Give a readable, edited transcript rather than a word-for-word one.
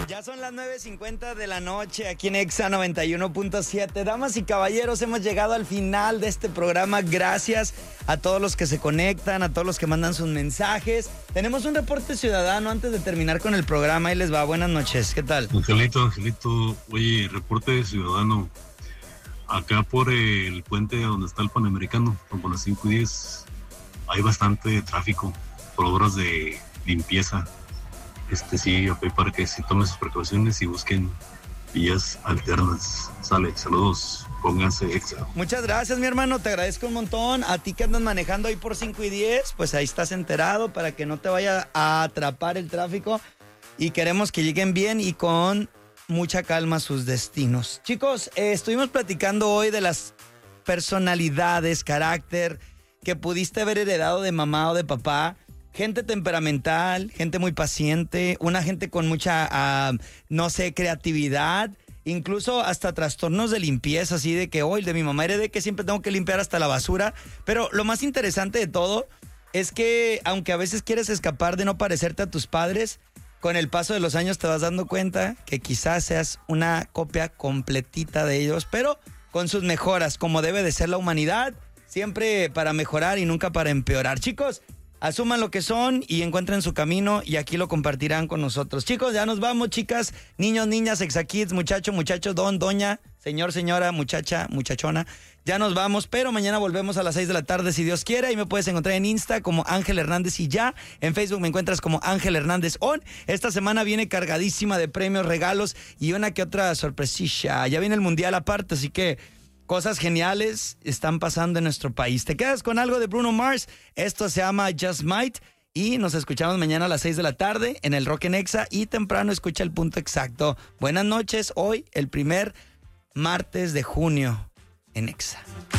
Ya son las 9:50 de la noche aquí en Exa 91.7. Damas y caballeros, hemos llegado al final de este programa. Gracias a todos los que se conectan, a todos los que mandan sus mensajes. Tenemos un reporte ciudadano antes de terminar con el programa. Ahí les va. Buenas noches. ¿Qué tal? Angelito. Oye, reporte ciudadano. Acá por el puente donde está el Panamericano, como las 5:10, hay bastante tráfico por obras de limpieza. Sí, para que si tomen sus precauciones y busquen vías alternas. Sale, saludos, pónganse Exa. Muchas gracias, mi hermano, te agradezco un montón. A ti que andas manejando ahí por 5:10, pues ahí estás enterado para que no te vaya a atrapar el tráfico. Y queremos que lleguen bien y con mucha calma a sus destinos. Chicos, estuvimos platicando hoy de las personalidades, carácter que pudiste haber heredado de mamá o de papá. Gente temperamental, gente muy paciente, una gente con mucha, creatividad, incluso hasta trastornos de limpieza, así de que hoy de mi mamá heredé que siempre tengo que limpiar hasta la basura. Pero lo más interesante de todo es que aunque a veces quieres escapar de no parecerte a tus padres, con el paso de los años te vas dando cuenta que quizás seas una copia completita de ellos, pero con sus mejoras, como debe de ser la humanidad, siempre para mejorar y nunca para empeorar. Chicos, asuman lo que son y encuentren su camino y aquí lo compartirán con nosotros. Chicos, ya nos vamos, chicas, niños, niñas, Exa-Kids, muchacho, don, doña, señor, señora, muchacha, muchachona. Ya nos vamos, pero mañana volvemos a las 6 de la tarde si Dios quiere. Y me puedes encontrar en Insta como Ángel Hernández y ya. En Facebook me encuentras como Ángel Hernández On. Esta semana viene cargadísima de premios, regalos y una que otra sorpresilla. Ya viene el Mundial aparte, así que cosas geniales están pasando en nuestro país. ¿Te quedas con algo de Bruno Mars? Esto se llama Just Might y nos escuchamos mañana a las 6 de la tarde en el Rock en Exa y temprano escucha el punto exacto. Buenas noches, hoy el primer martes de junio en Exa.